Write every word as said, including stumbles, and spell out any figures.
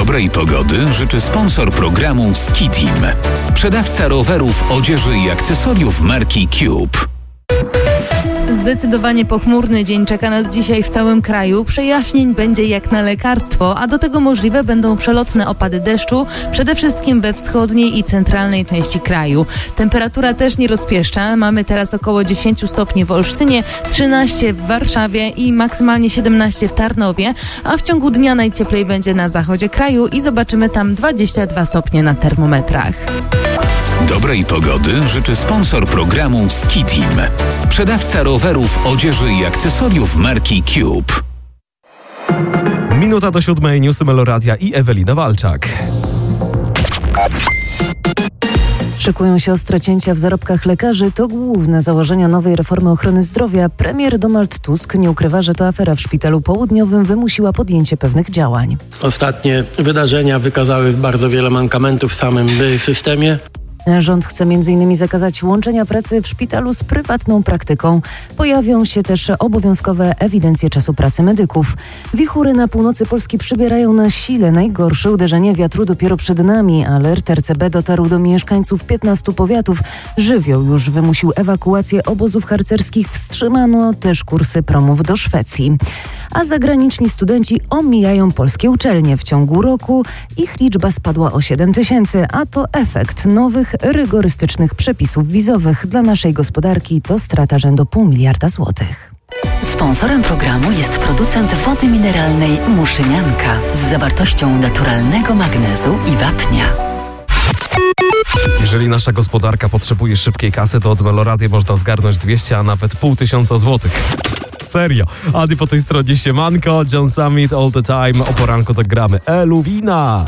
Dobrej pogody życzy sponsor programu Ski Team. Sprzedawca rowerów, odzieży i akcesoriów marki Cube. Zdecydowanie pochmurny dzień czeka nas dzisiaj w całym kraju. Przejaśnień będzie jak na lekarstwo, a do tego możliwe będą przelotne opady deszczu, przede wszystkim we wschodniej i centralnej części kraju. Temperatura też nie rozpieszcza. Mamy teraz około dziesięć stopni w Olsztynie, trzynaście w Warszawie i maksymalnie siedemnaście w Tarnowie, a w ciągu dnia najcieplej będzie na zachodzie kraju i zobaczymy tam dwadzieścia dwa stopnie na termometrach. Dobrej pogody życzy sponsor programu Ski Team. Sprzedawca rowerów, odzieży i akcesoriów marki Cube. Minuta do siódmej, newsy Meloradia i Ewelina Walczak. Szykują się ostre cięcia w zarobkach lekarzy. To główne założenia nowej reformy ochrony zdrowia. Premier Donald Tusk nie ukrywa, że to afera w Szpitalu Południowym wymusiła podjęcie pewnych działań. Ostatnie wydarzenia wykazały bardzo wiele mankamentów w samym systemie. Rząd chce między innymi zakazać łączenia pracy w szpitalu z prywatną praktyką. Pojawią się też obowiązkowe ewidencje czasu pracy medyków. Wichury na północy Polski przybierają na sile. Najgorsze uderzenie wiatru dopiero przed nami. Alert R C B dotarł do mieszkańców piętnastu powiatów. Żywioł już wymusił ewakuację obozów harcerskich. Wstrzymano też kursy promów do Szwecji. A zagraniczni studenci omijają polskie uczelnie. W ciągu roku ich liczba spadła o siedem tysięcy, a to efekt nowych, rygorystycznych przepisów wizowych. Dla naszej gospodarki to strata rzędu pół miliarda złotych. Sponsorem programu jest producent wody mineralnej Muszynianka z zawartością naturalnego magnezu i wapnia. Jeżeli nasza gospodarka potrzebuje szybkiej kasy, to od Meloradia można zgarnąć dwieście, a nawet pół tysiąca złotych. Serio. Adi po tej stronie siemanko, John Summit all the time. O poranku tak gramy Eluwina.